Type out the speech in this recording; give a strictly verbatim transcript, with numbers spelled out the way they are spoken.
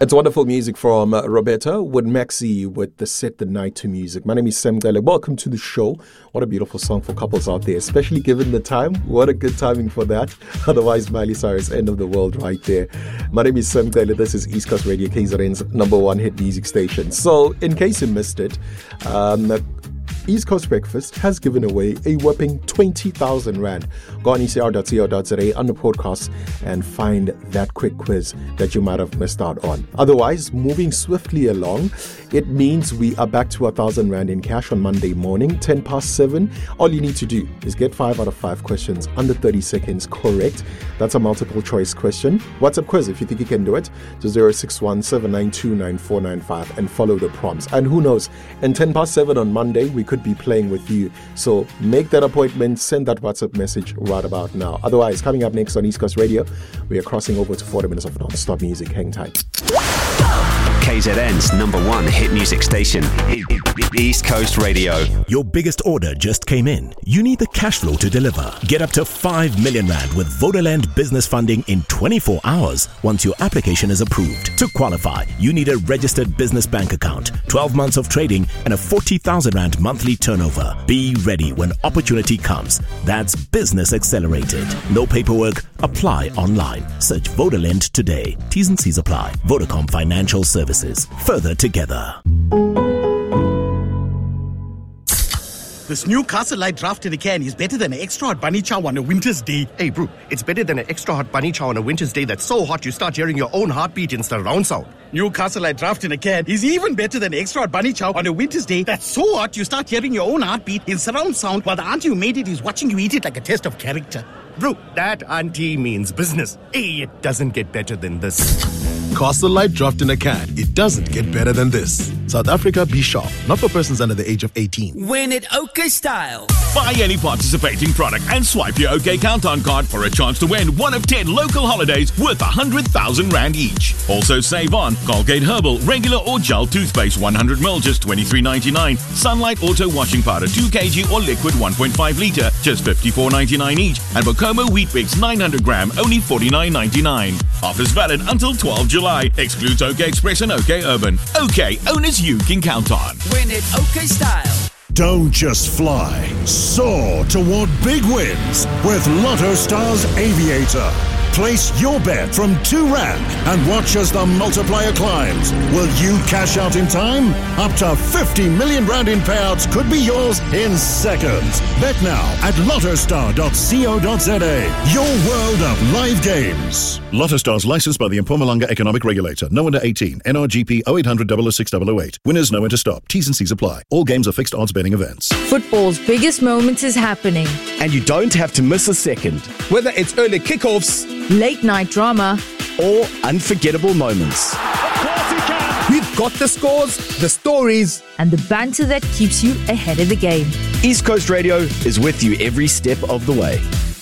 It's wonderful music from uh, Roberta with Maxi with the Set the Night to music. My name is Sam Gale. Welcome to the show. What a beautiful song for couples out there, especially given the time. What a good timing for that. Otherwise, Miley Cyrus, End of the World right there. My name is Sam Gale. This is East Coast Radio, K Z N's number one hit music station. So, in case you missed it, um, East Coast Breakfast has given away a whopping twenty thousand rand. Go on E C R dot co dot za under podcasts and find that quick quiz that you might have missed out on. Otherwise, moving swiftly along, it means we are back to one thousand rand in cash on Monday morning, ten past seven. All you need to do is get five out of five questions under thirty seconds correct. That's a multiple choice question. WhatsApp quiz if you think you can do it to zero six one seven nine two nine four nine five and follow the prompts. And who knows, in ten past seven on Monday, we could be playing with you. So make that appointment, send that WhatsApp message right about now. Otherwise, coming up next on East Coast Radio, we are crossing over to forty minutes of non-stop music. Hang tight. K Z N's number one hit music station, East Coast Radio. Your biggest order just came in. You need the cash flow to deliver. Get up to five million rand with Vodaland business funding in twenty-four hours once your application is approved. To qualify, you need a registered business bank account, twelve months of trading, and a forty thousand rand monthly turnover. Be ready when opportunity comes. That's Business Accelerated. No paperwork. Apply online. Search Vodaland today. T's and C's apply. Vodacom Financial Services. Further together. This new Castle Light draft in a can is better than an extra hot bunny chow on a winter's day. Hey, bro, it's better than an extra hot bunny chow on a winter's day that's so hot you start hearing your own heartbeat in surround sound. New Castle Light draft in a can is even better than an extra hot bunny chow on a winter's day that's so hot you start hearing your own heartbeat in surround sound while the auntie who made it is watching you eat it like a test of character. Bro, that auntie means business. Hey, it doesn't get better than this. Castle Light draft in a can. It doesn't get better than this. South Africa, be sharp. Not for persons under the age of eighteen. Win it OK style. Buy any participating product and swipe your OK Countdown card for a chance to win one of ten local holidays worth one hundred thousand rand each. Also save on Colgate Herbal, regular or gel toothpaste one hundred milliliters, just twenty-three ninety-nine. Sunlight Auto washing powder two kilograms or liquid one point five litre, just fifty-four ninety-nine each. And Bocomo Wheat Bix nine hundred gram, only forty-nine ninety-nine. Offers valid until twelfth July. Excludes OK Express and OK Urban. OK, owners you can count on. Win it OK style. Don't just fly. Soar toward big wins with Lotto Stars Aviator. Place your bet from two rand and watch as the multiplier climbs. Will you cash out in time? Up to fifty million rand in payouts could be yours in seconds. Bet now at lottostar dot co dot za. Your world of live games. Lotto Stars licensed by the Mpumalanga Economic Regulator. No under eighteen. N R G P oh eight hundred, double oh six, double oh eight. Winners know when to stop. T's and C's apply. All games are fixed odds betting events. Football's biggest moment is happening. And you don't have to miss a second. Whether it's early kickoffs, late night drama, or unforgettable moments. We've got the scores, the stories, and the banter that keeps you ahead of the game. East Coast Radio is with you every step of the way.